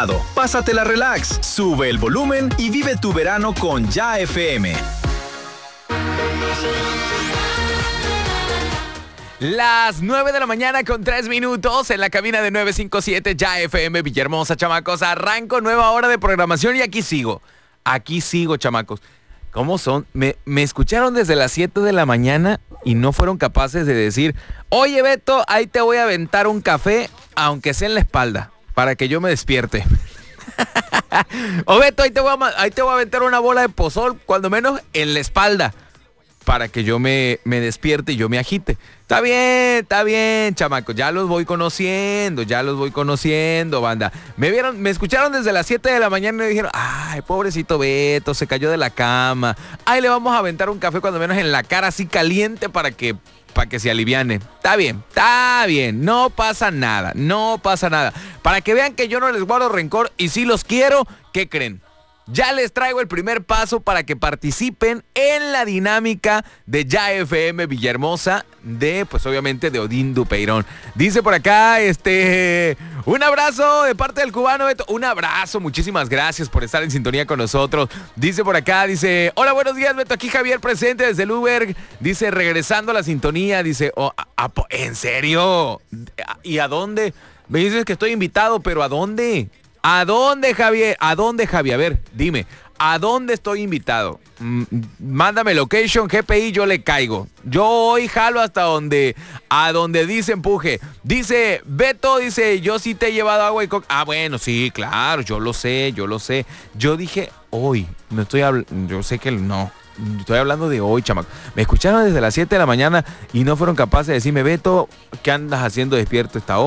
relajado, pásatela relax, sube el volumen y vive tu verano con Ya FM. Las 9 de la mañana con 3 minutos en la cabina de 957 Ya FM Villahermosa, chamacos. Arranco nueva hora de programación y aquí sigo, chamacos. ¿Cómo son? Me escucharon desde las 7 de la mañana y no fueron capaces de decir, oye Beto, ahí te voy a aventar un café, aunque sea en la espalda, para que yo me despierte. O Beto, ahí te voy a aventar una bola de pozol, cuando menos en la espalda, para que yo me despierte y yo me agite. Está bien, chamacos. Ya los voy conociendo, banda. Me escucharon desde las 7 de la mañana y me dijeron, ay, pobrecito Beto, se cayó de la cama. Ay, le vamos a aventar un café cuando menos en la cara así caliente para que se aliviane. Está bien, no pasa nada. Para que vean que yo no les guardo rencor y si los quiero, ¿qué creen? Ya les traigo el primer paso para que participen en la dinámica de Ya FM Villahermosa pues obviamente de Odín Dupeirón. Dice por acá, un abrazo de parte del cubano Beto. Un abrazo, muchísimas gracias por estar en sintonía con nosotros. Dice por acá, hola, buenos días Beto, aquí Javier presente desde el Uber. Dice, regresando a la sintonía, dice, ¿en serio? ¿Y a dónde? Me dices que estoy invitado, pero ¿a dónde? ¿A dónde, Javier? A ver, dime, ¿a dónde estoy invitado? Mándame location, GPI, yo le caigo. Yo hoy jalo hasta a donde dice empuje. Dice, Beto, yo sí te he llevado agua y coca. Ah, bueno, sí, claro, yo lo sé. Yo dije hoy, no estoy hablando, yo sé que no. Estoy hablando de hoy, chamaco. Me escucharon desde las 7 de la mañana y no fueron capaces de decirme, Beto, ¿qué andas haciendo despierto esta hora?